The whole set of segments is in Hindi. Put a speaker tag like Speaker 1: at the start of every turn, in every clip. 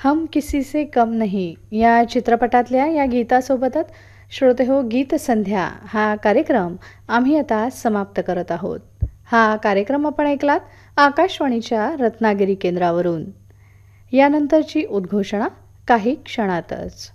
Speaker 1: हम किसी से कम नहीं या चित्रपटातल्या या गीतासोबतच श्रोते हो गीत संध्या हा कार्यक्रम आम्ही आता समाप्त करत आहोत. हा कार्यक्रम आपण ऐकलात आकाशवाणीच्या रत्नागिरी केंद्रावरून. यानंतरची उद्घोषणा काही क्षणातच.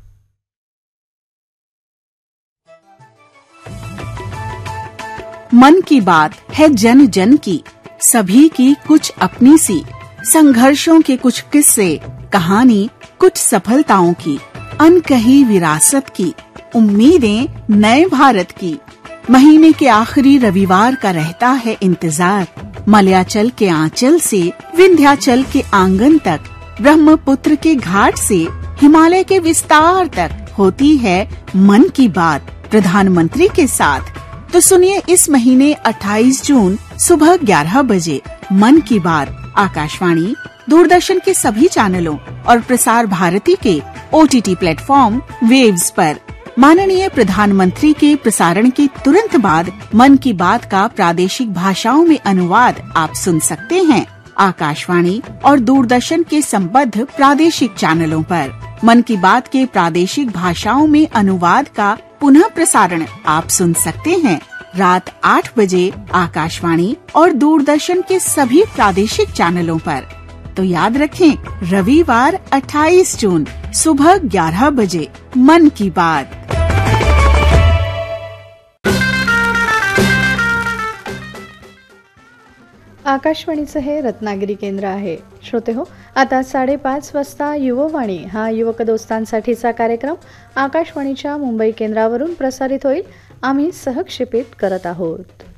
Speaker 2: मन की बात है जन जन की, सभी की कुछ अपनी सी, संघर्षों के कुछ किस्से, कहानी कुछ सफलताओं की, अनकही विरासत की, उम्मीदें नए भारत की. महीने के आखिरी रविवार का रहता है इंतजार. मलयाचल के आंचल से विंध्याचल के आंगन तक, ब्रह्मपुत्र के घाट से हिमालय के विस्तार तक होती है मन की बात प्रधानमंत्री के साथ. तो सुनिए इस महीने 28 जून सुबह 11 बजे मन की बात आकाशवाणी, दूरदर्शन के सभी चैनलों और प्रसार भारती के OTT प्लेटफॉर्म वेव्स पर. माननीय प्रधानमंत्री के प्रसारण के तुरंत बाद मन की बात का प्रादेशिक भाषाओं में अनुवाद आप सुन सकते हैं आकाशवाणी और दूरदर्शन के संबद्ध प्रादेशिक चैनलों पर. मन की बात के प्रादेशिक भाषाओं में अनुवाद का पुनः प्रसारण आप सुन सकते हैं रात 8 बजे आकाशवाणी और दूरदर्शन के सभी प्रादेशिक चैनलों पर. तो याद रखें, रविवार 28 जून सुबह 11 बजे मन की बात.
Speaker 1: आकाशवाणीचं हे रत्नागिरी केंद्र आहे. श्रोते हो, आता 5:30 वाजता युववाणी हा युवक दोस्तांसाठीचा कार्यक्रम आकाशवाणीच्या मुंबई केंद्रावरून प्रसारित होईल. आम्ही सहक्षेपित करत आहोत.